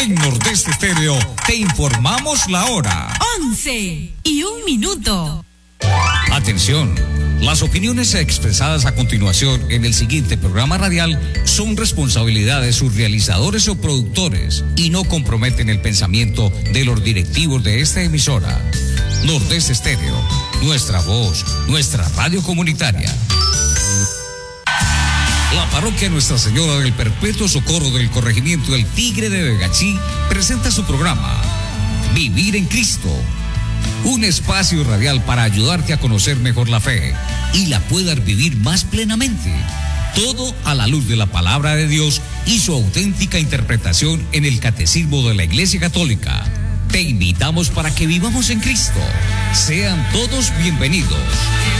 En Nordeste Estéreo te informamos la hora. 11:01. Atención, las opiniones expresadas a continuación en el siguiente programa radial son responsabilidad de sus realizadores o productores y no comprometen el pensamiento de los directivos de esta emisora. Nordeste Estéreo, nuestra voz, nuestra radio comunitaria. La parroquia Nuestra Señora del Perpetuo Socorro del Corregimiento del Tigre de Vegachí presenta su programa Vivir en Cristo, un espacio radial para ayudarte a conocer mejor la fe y la puedas vivir más plenamente. Todo a la luz de la palabra de Dios y su auténtica interpretación en el Catecismo de la Iglesia Católica. Te invitamos para que vivamos en Cristo. Sean todos bienvenidos.